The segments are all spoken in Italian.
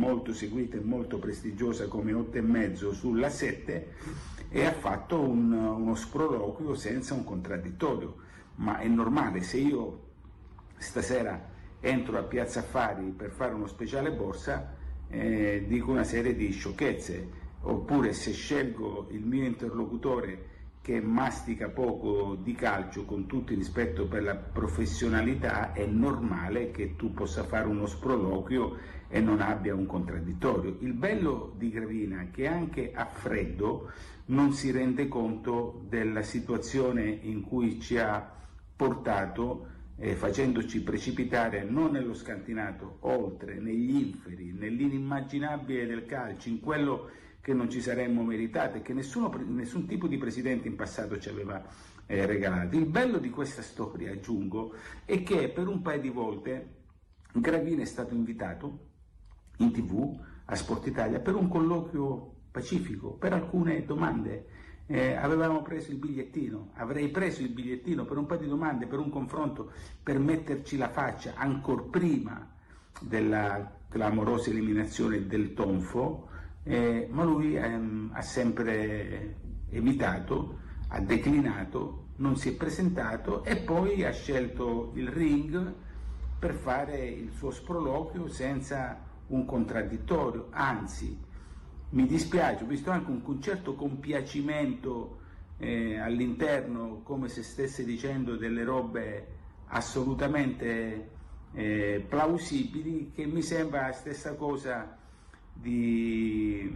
molto seguita e molto prestigiosa come 8,5 sulla 7, e ha fatto uno sproloquio senza un contraddittorio. Ma è normale, se io stasera entro a Piazza Affari per fare uno speciale borsa, dico una serie di sciocchezze, oppure se scelgo il mio interlocutore che mastica poco di calcio, con tutto il rispetto per la professionalità, è normale che tu possa fare uno sproloquio e non abbia un contraddittorio. Il bello di Gravina è che anche a freddo non si rende conto della situazione in cui ci ha portato, facendoci precipitare non nello scantinato, oltre, negli inferi, nell'inimmaginabile del calcio, in quello che non ci saremmo meritati e che nessun tipo di presidente in passato ci aveva regalato. Il bello di questa storia, aggiungo, è che per un paio di volte Gravina è stato invitato in TV a Sport Italia per un colloquio pacifico, per alcune domande. Avevamo preso il bigliettino, avrei preso il bigliettino per un paio di domande, per un confronto, per metterci la faccia ancor prima della clamorosa eliminazione del tonfo, ma lui ha sempre evitato, ha declinato, non si è presentato e poi ha scelto il ring per fare il suo sproloquio senza un contraddittorio. Anzi, mi dispiace, ho visto anche un certo compiacimento all'interno, come se stesse dicendo delle robe assolutamente plausibili, che mi sembra la stessa cosa di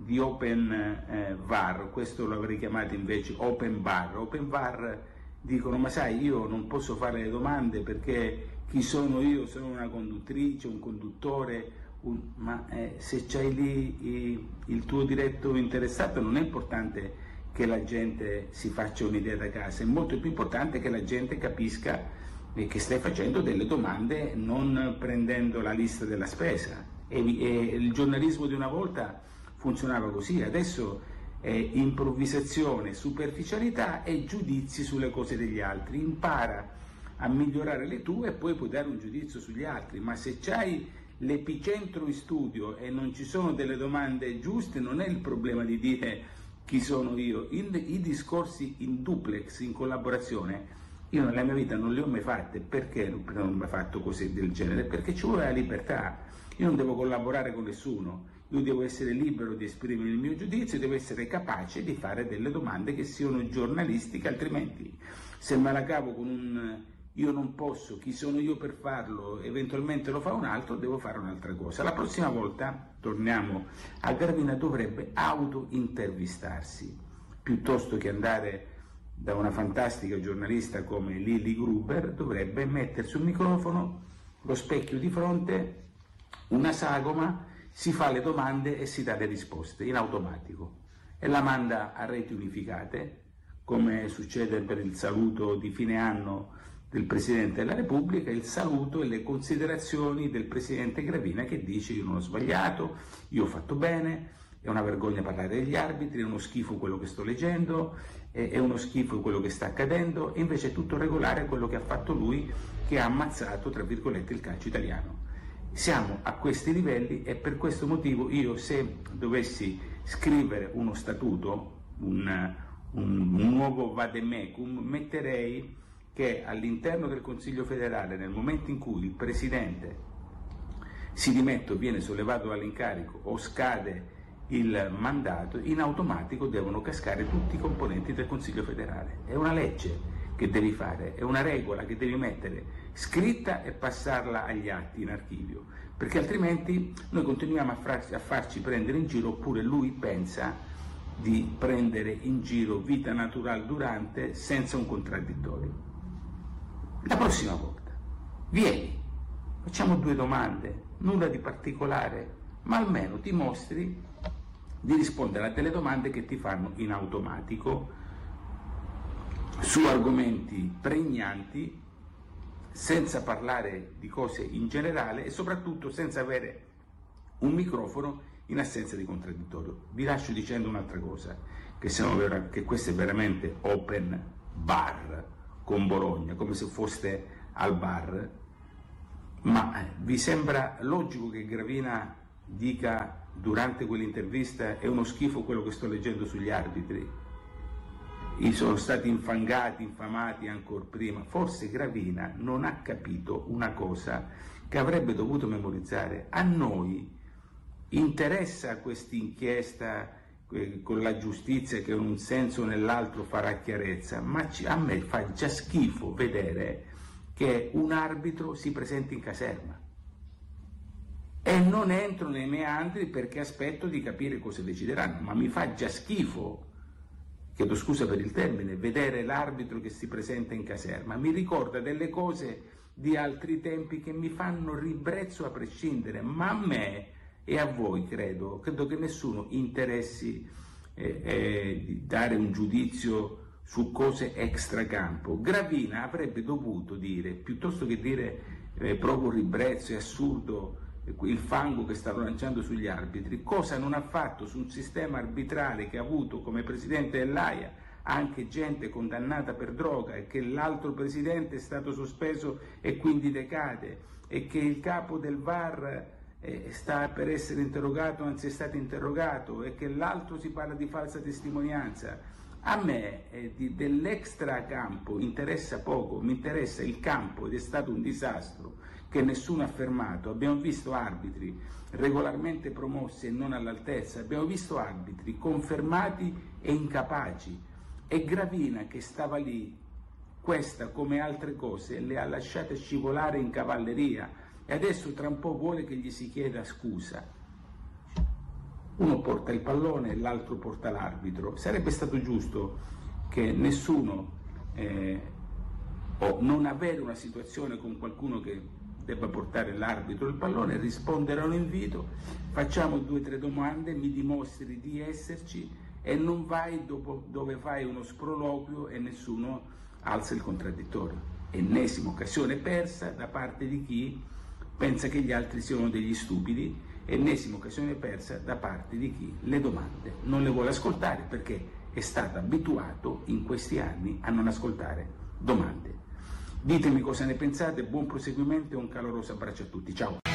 Open VAR. Questo lo avrei chiamato invece Open VAR. Open VAR dicono: ma sai, io non posso fare le domande perché chi sono io? Sono una conduttrice, un conduttore, ma se c'hai lì il tuo diretto interessato, non è importante che la gente si faccia un'idea da casa, è molto più importante che la gente capisca che stai facendo delle domande non prendendo la lista della spesa. E il giornalismo di una volta funzionava così, adesso è improvvisazione, superficialità e giudizi sulle cose degli altri. Impara a migliorare le tue e poi puoi dare un giudizio sugli altri, ma se c'hai l'epicentro in studio e non ci sono delle domande giuste, non è il problema di dire chi sono io. I discorsi in duplex, in collaborazione, io nella mia vita non le ho mai fatte. Perché non ho mai fatto cose del genere? Perché ci vuole la libertà. Io non devo collaborare con nessuno, io devo essere libero di esprimere il mio giudizio, devo essere capace di fare delle domande che siano giornalistiche, altrimenti se me la cavo con un io non posso, chi sono io per farlo, eventualmente lo fa un altro, devo fare un'altra cosa. La prossima volta, torniamo a Gravina, dovrebbe auto-intervistarsi, piuttosto che andare da una fantastica giornalista come Lily Gruber, dovrebbe mettersi un microfono, lo specchio di fronte, una sagoma, si fa le domande e si dà le risposte in automatico e la manda a reti unificate, come succede per il saluto di fine anno del Presidente della Repubblica, il saluto e le considerazioni del Presidente Gravina, che dice: io non ho sbagliato, io ho fatto bene, è una vergogna parlare degli arbitri, è uno schifo quello che sto leggendo, è uno schifo quello che sta accadendo, e invece è tutto regolare quello che ha fatto lui, che ha ammazzato, tra virgolette, il calcio italiano. Siamo a questi livelli e per questo motivo io, se dovessi scrivere uno statuto, un nuovo vademecum, metterei che all'interno del Consiglio federale, nel momento in cui il Presidente si dimette o viene sollevato dall'incarico o scade il mandato, in automatico devono cascare tutti i componenti del Consiglio federale. È una legge che devi fare, è una regola che devi mettere scritta e passarla agli atti in archivio, perché altrimenti noi continuiamo a farci prendere in giro, oppure lui pensa di prendere in giro Vita Natural Durante senza un contraddittorio. La prossima volta vieni, facciamo 2 domande, nulla di particolare, ma almeno dimostri di rispondere a delle domande che ti fanno in automatico su argomenti pregnanti, senza parlare di cose in generale e soprattutto senza avere un microfono in assenza di contraddittorio. Vi lascio dicendo un'altra cosa, che questo è veramente open bar con Bologna, come se foste al bar, ma vi sembra logico che Gravina dica durante quell'intervista: è uno schifo quello che sto leggendo sugli arbitri, sono stati infangati, infamati ancora prima. Forse Gravina non ha capito una cosa che avrebbe dovuto memorizzare. A noi interessa questa inchiesta con la giustizia che in un senso o nell'altro farà chiarezza, ma a me fa già schifo vedere che un arbitro si presenti in caserma. E non entro nei meandri perché aspetto di capire cosa decideranno, ma mi fa già schifo, chiedo scusa per il termine, vedere l'arbitro che si presenta in caserma. Mi ricorda delle cose di altri tempi che mi fanno ribrezzo a prescindere, ma a me e a voi credo che nessuno interessi di dare un giudizio su cose extracampo. Gravina avrebbe dovuto dire, piuttosto che dire provo ribrezzo, è assurdo il fango che stanno lanciando sugli arbitri, cosa non ha fatto su un sistema arbitrale che ha avuto come presidente dell'AIA anche gente condannata per droga, e che l'altro presidente è stato sospeso e quindi decade, e che il capo del VAR sta per essere interrogato, anzi è stato interrogato, e che l'altro si parla di falsa testimonianza. A me dell'extracampo interessa poco, mi interessa il campo, ed è stato un disastro che nessuno ha fermato. Abbiamo visto arbitri regolarmente promossi e non all'altezza, abbiamo visto arbitri confermati e incapaci, e Gravina, che stava lì, questa come altre cose le ha lasciate scivolare in cavalleria, e adesso tra un po' vuole che gli si chieda scusa. Uno porta il pallone e l'altro porta l'arbitro. Sarebbe stato giusto che nessuno o non avere una situazione con qualcuno che debba portare l'arbitro il pallone, rispondere a un invito, facciamo 2 o 3 domande, mi dimostri di esserci, e non vai dove fai uno sproloquio e nessuno alza il contraddittorio. Ennesima occasione persa da parte di chi pensa che gli altri siano degli stupidi, ennesima occasione persa da parte di chi le domande non le vuole ascoltare, perché è stato abituato in questi anni a non ascoltare domande. Ditemi cosa ne pensate, buon proseguimento e un caloroso abbraccio a tutti, ciao!